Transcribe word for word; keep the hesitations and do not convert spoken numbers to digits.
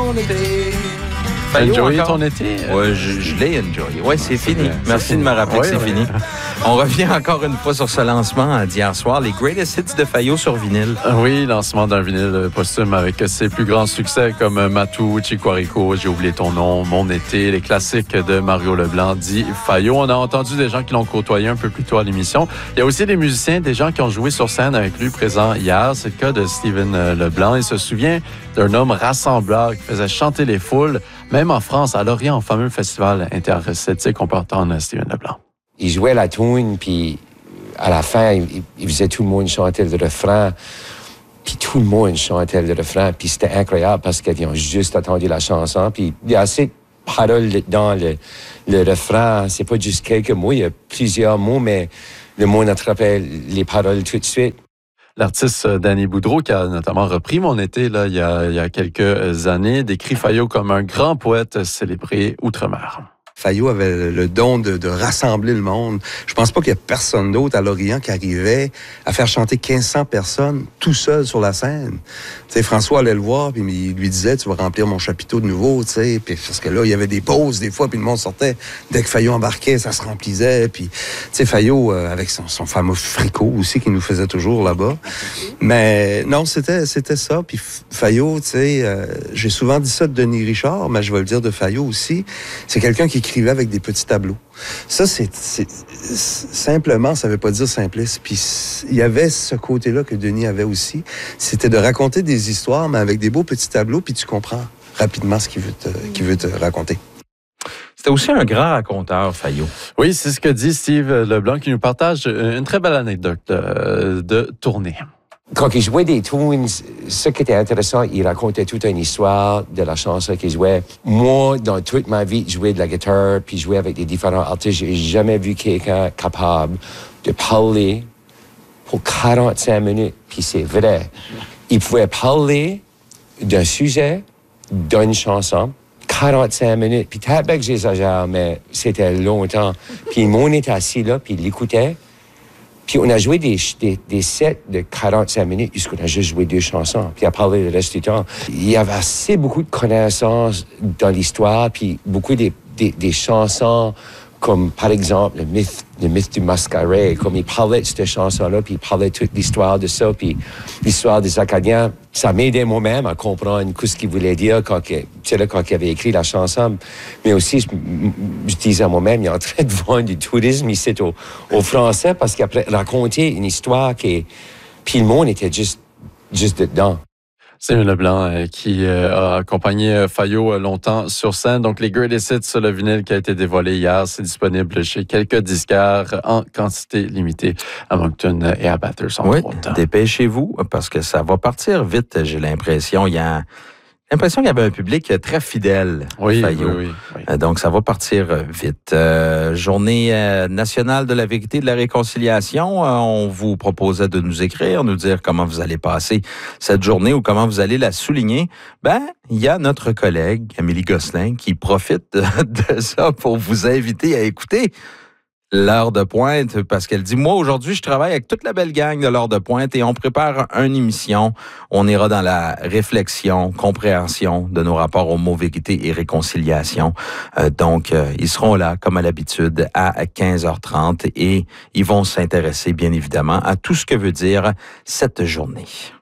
mon été. T'as enjoyé ton été? Oui, je, je l'ai enjoyé. Oui, c'est fini. Bien. Merci c'est de me rappeler ouais, que c'est ouais. fini. On revient encore une fois sur ce lancement d'hier soir, les Greatest Hits de Fayo sur vinyle. Oui, lancement d'un vinyle posthume avec ses plus grands succès comme Matou, Chikwarico, J'ai oublié ton nom, Mon été, les classiques de Mario Leblanc, dit Fayo. On a entendu des gens qui l'ont côtoyé un peu plus tôt à l'émission. Il y a aussi des musiciens, des gens qui ont joué sur scène avec lui présents hier. C'est le cas de Steven Leblanc. Il se souvient d'un homme rassembleur qui faisait chanter les foules, même en France, à Lorient, au fameux festival interceltique. On peut entendre Steven Leblanc. Il jouait la tune, puis à la fin, il, il faisait tout le monde chanter le refrain. Puis tout le monde chantait le refrain. Puis c'était incroyable parce qu'ils ont juste attendu la chanson. Puis il y a assez de paroles dans le, le refrain. C'est pas juste quelques mots, il y a plusieurs mots, mais le monde attrapait les paroles tout de suite. L'artiste Danny Boudreau, qui a notamment repris Mon été là, il, y a, il y a quelques années, décrit Fayo comme un grand poète célébré outre-mer. Fayo avait le don de, de rassembler le monde. Je pense pas qu'il y a personne d'autre à Lorient qui arrivait à faire chanter quinze cents personnes tout seul sur la scène. Tu sais, François allait le voir, puis il lui disait, tu vas remplir mon chapiteau de nouveau, tu sais. Puis parce que là, il y avait des pauses des fois, puis le monde sortait. Dès que Fayo embarquait, ça se remplissait. Puis, tu sais, Fayo, euh, avec son, son fameux fricot aussi, qui nous faisait toujours là-bas. Mais non, c'était c'était ça. Puis Fayo, tu sais, euh, j'ai souvent dit ça de Denis Richard, mais je vais le dire de Fayo aussi. C'est quelqu'un qui écrivait avec des petits tableaux. Ça, c'est, c'est simplement, ça veut pas dire simpliste. Puis il y avait ce côté-là que Denis avait aussi. C'était de raconter des histoires, mais avec des beaux petits tableaux, puis tu comprends rapidement ce qu'il veut te, qu'il veut te raconter. C'était aussi un grand raconteur, Fayo. Oui, c'est ce que dit Steve Leblanc, qui nous partage une très belle anecdote de, de tournée. Quand il jouait des tunes, ce qui était intéressant, il racontait toute une histoire de la chanson qu'il jouait. Moi, dans toute ma vie, jouer de la guitare, puis jouer avec des différents artistes, j'ai jamais vu quelqu'un capable de parler pour quarante-cinq minutes. Puis c'est vrai. Il pouvait parler d'un sujet, d'une chanson, quarante-cinq minutes. Puis peut-être que j'exagère, mais c'était longtemps. Puis le monde était assis là, puis il l'écoutait. Puis on a joué des, des, des sets de quarante-cinq minutes, puisqu'on a juste joué deux chansons, puis à parler le reste du temps. Il y avait assez beaucoup de connaissances dans l'histoire, puis beaucoup des, des, des chansons, comme par exemple le mythe, le mythe du mascaret, comme il parlait de cette chanson-là, puis il parlait toute l'histoire de ça, puis l'histoire des Acadiens. Ça m'aidait moi-même à comprendre ce qu'il voulait dire quand, tu sais, là, quand il avait écrit la chanson. Mais aussi, je, je disais à moi-même, il est en train de vendre du tourisme ici au, au français, parce qu'il a raconté une histoire qui... Puis le monde était juste, juste dedans. C'est Leblanc euh, qui euh, a accompagné Fayo longtemps sur scène. Donc, les Greatest Hits sur le vinyle qui a été dévoilé hier, c'est disponible chez quelques disquaires en quantité limitée à Moncton et à Bathurst. Oui, autres. dépêchez-vous parce que ça va partir vite, j'ai l'impression. Il y a l'impression qu'il y avait un public très fidèle, oui, Fayo. Oui, oui, oui. Donc, ça va partir vite. Euh, journée euh, nationale de la vérité et de la réconciliation. Euh, on vous proposait de nous écrire, nous dire comment vous allez passer cette journée ou comment vous allez la souligner. Ben, il y a notre collègue, Amélie Gosselin, qui profite de, de ça pour vous inviter à écouter L'heure de pointe, parce qu'elle dit, moi, aujourd'hui, je travaille avec toute la belle gang de L'heure de pointe et on prépare une émission. On ira dans la réflexion, compréhension de nos rapports aux mots vérité et réconciliation. Euh, donc, euh, ils seront là, comme à l'habitude, à quinze heures trente et ils vont s'intéresser, bien évidemment, à tout ce que veut dire cette journée.